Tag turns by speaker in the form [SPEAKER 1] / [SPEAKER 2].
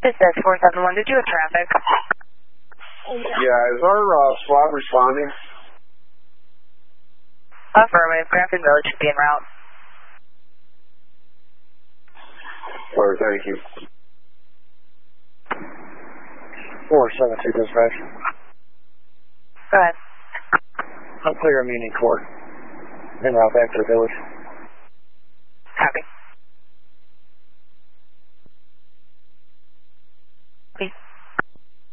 [SPEAKER 1] This is 471. Did you have traffic?
[SPEAKER 2] Yeah, is our SWAT responding?
[SPEAKER 1] Affirmative. Grafton Village should be en route.
[SPEAKER 2] All right, thank you.
[SPEAKER 3] 472 dispatch.
[SPEAKER 1] Go ahead.
[SPEAKER 3] I'm clear of Muni Court. En route back to the village.
[SPEAKER 1] Copy.